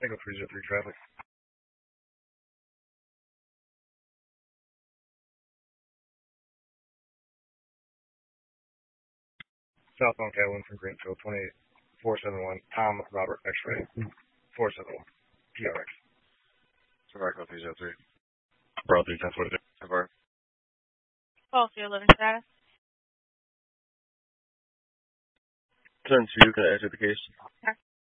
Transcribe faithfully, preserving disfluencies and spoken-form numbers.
Echo three zero three traffic. Southbound Catalan from Greenfield, twenty-eight four seventy-one, Tom Robert X-ray, four seventy-one, P R X. Echo three zero three. Bro, three ten forty-two. Ever. False, your living status. Turn two, can I enter the case?